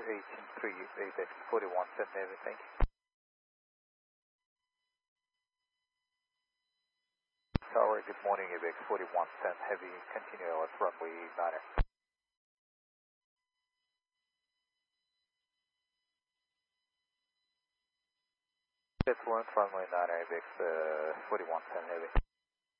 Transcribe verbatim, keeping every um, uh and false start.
eighteen three, ABEX forty-one ten Heavy, thank you. Tower, good morning, ABEX forty-one ten Heavy, continue at runway niner. Excellent, runway niner, ABEX uh, forty-one ten Heavy.